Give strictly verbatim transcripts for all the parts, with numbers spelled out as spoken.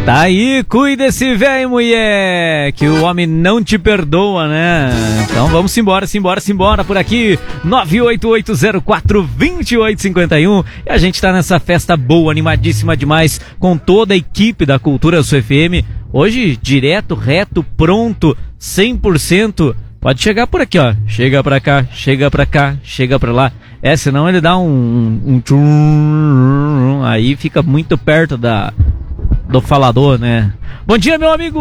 Tá aí, cuida-se, velho, mulher, que o homem não te perdoa, né? Então vamos embora, simbora, simbora por aqui, nove oito oito zero quatro, dois oito cinco um, e a gente tá nessa festa boa, animadíssima demais, com toda a equipe da Cultura Sul F M, hoje direto, reto, pronto, cem por cento, pode chegar por aqui, ó, chega pra cá, chega pra cá, chega pra lá, é, senão ele dá um, um tchum, aí fica muito perto da... do falador, né? Bom dia, meu amigo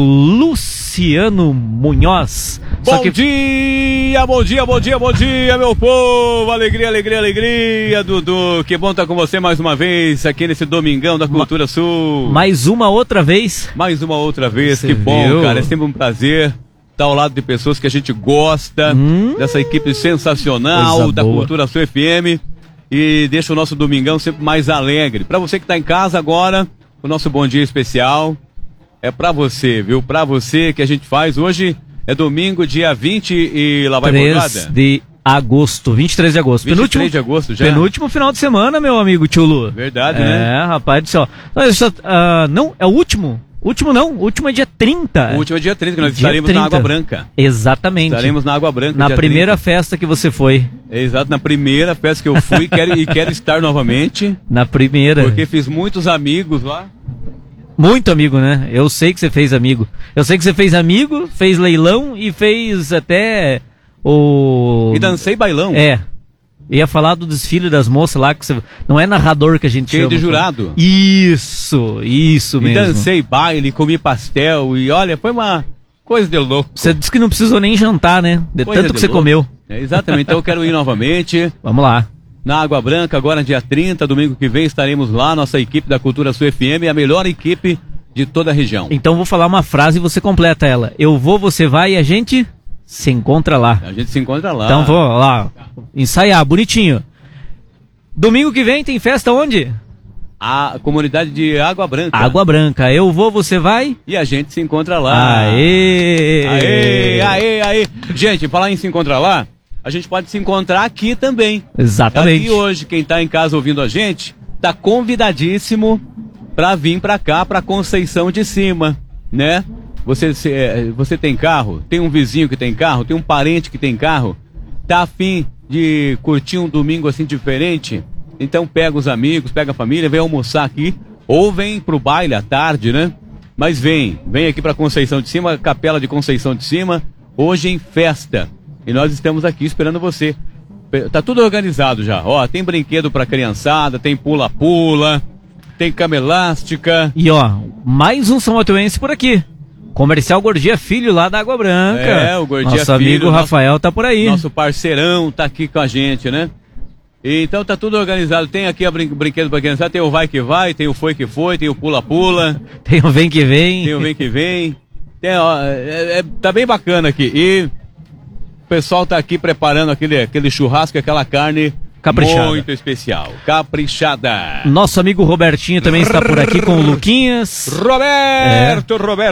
Luciano Munhoz. Bom que... dia, bom dia, bom dia, bom dia, meu povo. Alegria, alegria, alegria, Dudu. Que bom estar com você mais uma vez aqui nesse Domingão da Cultura Ma... Sul. Mais uma outra vez. Mais uma outra vez, você que viu? bom, cara. É sempre um prazer estar ao lado de pessoas que a gente gosta, hum, dessa equipe sensacional da boa. Cultura Sul F M. E deixa o nosso Domingão sempre mais alegre. Para você que está em casa agora, o nosso bom dia especial é pra você, viu? Pra você que a gente faz. Hoje é domingo, dia vinte e lá vai três bordada. de agosto, vinte e três de agosto. vinte e três de agosto já. Penúltimo final de semana, meu amigo Tchulu. Verdade, é, né? É, rapaz do céu. Não, só, uh, não, é o último. Último não, o último é dia trinta. O último é dia trinta, que nós dia estaremos trinta. na Água Branca. Exatamente. Estaremos na Água Branca. Na primeira trinta. Festa que você foi. Exato, na primeira festa que eu fui quero, e quero estar novamente. Na primeira. Porque fiz muitos amigos lá. Muito amigo, né? Eu sei que você fez amigo. Eu sei que você fez amigo, fez leilão e fez até o... E dancei bailão. É. Ia falar do desfile das moças lá, que você... não é narrador que a gente Cheio chama. de jurado. Isso, isso mesmo. E dancei baile, comi pastel e olha, foi uma coisa de louco. Você disse que não precisou nem jantar, né? De coisa tanto de que você louco. comeu. É, exatamente, então eu quero ir novamente. Vamos lá. Na Água Branca, agora dia trinta, domingo que vem, estaremos lá, nossa equipe da Cultura Sul F M, a melhor equipe de toda a região. Então vou falar uma frase e você completa ela. Eu vou, você vai e a gente se encontra lá. A gente se encontra lá. Então vou lá, ensaiar, bonitinho. Domingo que vem tem festa onde? A comunidade de Água Branca. Água Branca. Eu vou, você vai? E a gente se encontra lá. Aê! Aê, aê, aê. Gente, falar em se encontrar lá, a gente pode se encontrar aqui também. Exatamente. Aqui hoje, quem está em casa ouvindo a gente, tá convidadíssimo para vir para cá, para Conceição de Cima, né? Você, você tem carro? Tem um vizinho que tem carro? Tem um parente que tem carro? Tá afim de curtir um domingo assim diferente? Então pega os amigos, pega a família, vem almoçar aqui, ou vem pro baile à tarde, né? Mas vem, vem aqui para Conceição de Cima, Capela de Conceição de Cima, hoje em festa. E nós estamos aqui esperando você. Tá tudo organizado já, ó, tem brinquedo pra criançada, tem pula-pula, tem cama elástica. E ó, mais um São Matoense por aqui. Comercial Gordia Filho, lá da Água Branca. É, o Gordia Nosso Filho. Nosso amigo Rafael tá por aí. Nosso parceirão tá aqui com a gente, né? E, então tá tudo organizado. Tem aqui a brin brinquedo pra criançada, tem o vai que vai, tem o foi que foi, tem o pula-pula. Tem o vem que vem. Tem o vem que vem. Tem, ó, é, é, tá bem bacana aqui. E o pessoal tá aqui preparando aquele, aquele churrasco, aquela carne caprichada. Muito especial. Caprichada. Nosso amigo Robertinho também está por aqui com o Luquinhas. Roberto, é. Roberto.